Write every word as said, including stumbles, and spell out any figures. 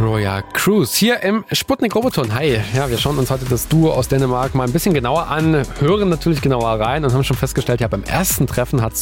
Royal Cruise hier im Sputnik Roboton. Hi, ja, wir schauen uns heute das Duo aus Dänemark mal ein bisschen genauer an, hören natürlich genauer rein und haben schon festgestellt, ja, beim ersten Treffen hat es